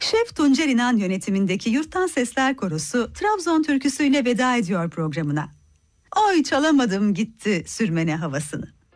Şef Tuncer İnan yönetimindeki Yurttan Sesler Korosu Trabzon türküsüyle veda ediyor programına. Oy çalamadım gitti sürmene havasını.